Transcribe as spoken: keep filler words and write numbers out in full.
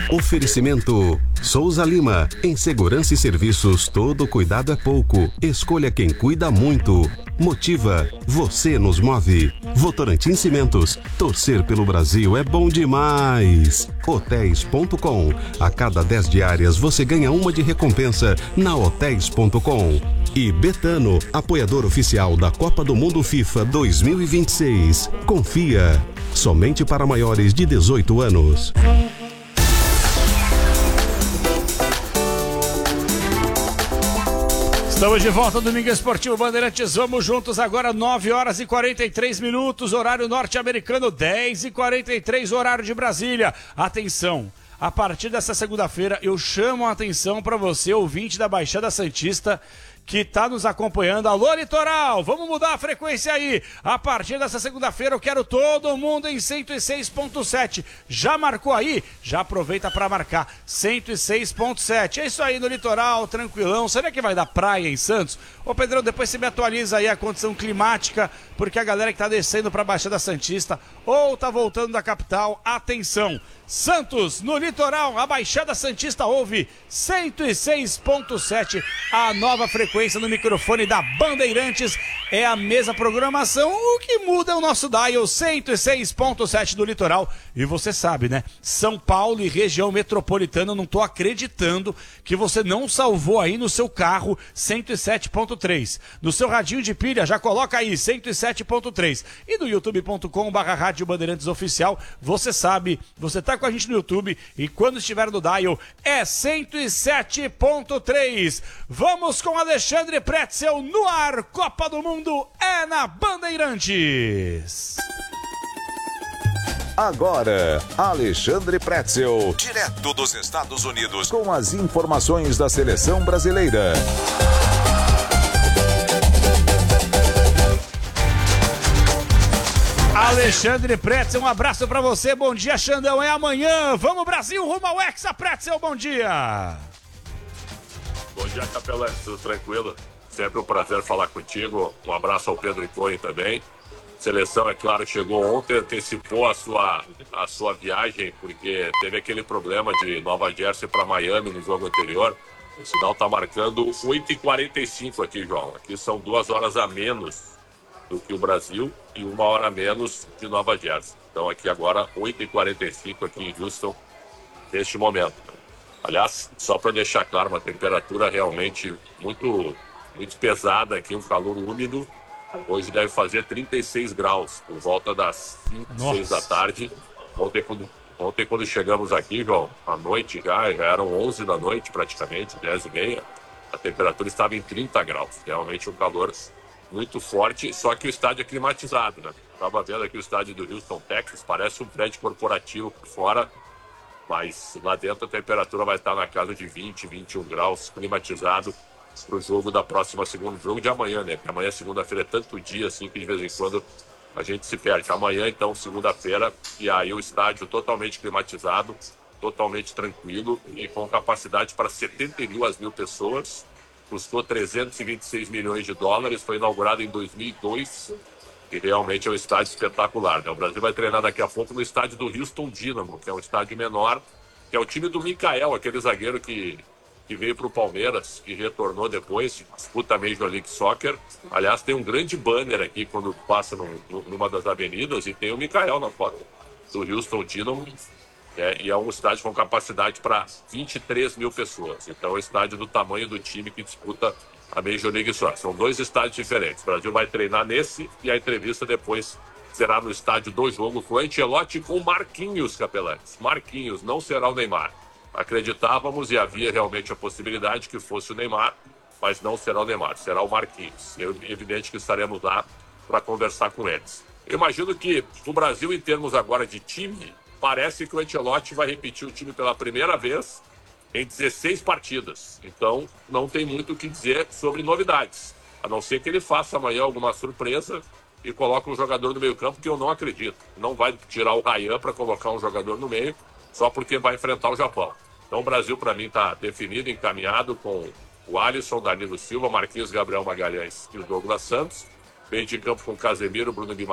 Oferecimento Souza Lima. Em segurança e serviços, todo cuidado é pouco. Escolha quem cuida muito. Motiva. Você nos move. Votorantim Cimentos. Torcer pelo Brasil é bom demais. Hotéis ponto com. A cada dez diárias você ganha uma de recompensa na hotéis ponto com. E Betano, apoiador oficial da Copa do Mundo FIFA dois mil e vinte e seis. Confia. Somente para maiores de dezoito anos. Estamos de volta, Domingo Esportivo Bandeirantes. Vamos juntos agora, nove horas e quarenta e três minutos, horário norte-americano, dez e quarenta e três, horário de Brasília. Atenção, a partir dessa segunda-feira eu chamo a atenção para você, ouvinte da Baixada Santista, que está nos acompanhando. Alô, Litoral, vamos mudar a frequência aí. A partir dessa segunda-feira eu quero todo mundo em cento e seis ponto sete. Já marcou aí? Já aproveita para marcar. cento e seis ponto sete. É isso aí no Litoral, tranquilão. Será que vai dar praia em Santos? Ô, Pedrão, depois você me atualiza aí a condição climática, porque a galera que está descendo para a Baixada Santista ou está voltando da capital, atenção. Santos, no Litoral, a Baixada Santista ouve cento e seis ponto sete, a nova frequência no microfone da Bandeirantes, é a mesma programação, o que muda é o nosso dial, cento e seis ponto sete do Litoral, e você sabe, né, São Paulo e região metropolitana, eu não tô acreditando que você não salvou aí no seu carro cento e sete ponto três, no seu radinho de pilha, já coloca aí cento e sete ponto três, e no youtube ponto com barra rádio Bandeirantes Oficial, você sabe, você tá com a gente no YouTube e quando estiver no dial é cento e sete ponto três. Vamos com Alexandre Pretzel no ar. Copa do Mundo é na Bandeirantes. Agora, Alexandre Pretzel, direto dos Estados Unidos, com as informações da seleção brasileira. Alexandre Pretzel, um abraço pra você, bom dia, Xandão, é amanhã, vamos Brasil, rumo ao Hexa, Pretzel, bom dia. Bom dia, Capelão, tudo tranquilo? Sempre um prazer falar contigo, um abraço ao Pedro Icone também. Seleção, é claro, chegou ontem, antecipou a sua, a sua viagem, porque teve aquele problema de Nova Jersey para Miami no jogo anterior. O sinal tá marcando oito e quarenta e cinco aqui, João, aqui são duas horas a menos do que o Brasil e uma hora a menos de Nova Jersey. Então aqui agora oito e quarenta e cinco aqui em Houston, neste momento. Aliás, só para deixar claro, uma temperatura realmente muito, muito pesada aqui, um calor úmido. Hoje deve fazer trinta e seis graus, por volta das cinco, seis da tarde. Ontem quando, ontem, quando chegamos aqui, João, à noite já, já eram onze da noite praticamente, dez e meia. A temperatura estava em trinta graus, realmente um calor muito forte, só que o estádio é climatizado, né? Estava vendo aqui o estádio do Houston, Texas, parece um prédio corporativo por fora, mas lá dentro a temperatura vai estar na casa de vinte, vinte e um graus, climatizado para o jogo da próxima segunda, jogo de amanhã, né? Porque amanhã, segunda-feira, é tanto dia assim que de vez em quando a gente se perde. Amanhã, então, segunda-feira, e aí o estádio totalmente climatizado, totalmente tranquilo e com capacidade para setenta e duas mil pessoas. Custou trezentos e vinte e seis milhões de dólares, foi inaugurado em dois mil e dois e realmente é um estádio espetacular, né? O Brasil vai treinar daqui a pouco no estádio do Houston Dynamo, que é um estádio menor, que é o time do Mikael, aquele zagueiro que, que veio para o Palmeiras, que retornou depois, disputa a Major League Soccer. Aliás, tem um grande banner aqui quando passa no, no, numa das avenidas e tem o Mikael na foto do Houston Dynamo. É, e é um estádio com capacidade para vinte e três mil pessoas. Então é um estádio do tamanho do time que disputa a Major League Soccer. São dois estádios diferentes. O Brasil vai treinar nesse e a entrevista depois será no estádio do jogo com o Ancelotti e com o Marquinhos, Capelanes. Marquinhos, não será o Neymar. Acreditávamos e havia realmente a possibilidade que fosse o Neymar, mas não será o Neymar, será o Marquinhos. É evidente que estaremos lá para conversar com eles. Eu imagino que o Brasil, em termos agora de time, parece que o Ancelotti vai repetir o time pela primeira vez em dezesseis partidas. Então, não tem muito o que dizer sobre novidades. A não ser que ele faça amanhã alguma surpresa e coloque um jogador no meio campo, que eu não acredito. Não vai tirar o Ryan para colocar um jogador no meio, só porque vai enfrentar o Japão. Então, o Brasil, para mim, está definido, encaminhado com o Alisson, Danilo Silva, Marquinhos, Gabriel Magalhães e o Douglas Santos. Meio de campo com Casemiro, Bruno Guimarães.